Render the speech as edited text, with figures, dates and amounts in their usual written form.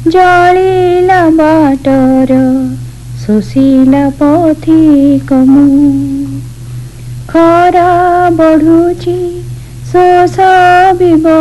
जलिला water शोषिला पथिक मु खरा बढ़ुची शोष